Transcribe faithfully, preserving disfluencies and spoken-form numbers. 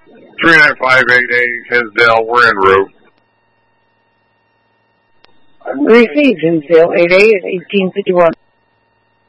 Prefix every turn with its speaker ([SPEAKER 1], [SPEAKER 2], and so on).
[SPEAKER 1] three nine five eight eight, Hinsdale, we're en route.
[SPEAKER 2] Received, Hinsdale, eight eight, eighteen fifty-one.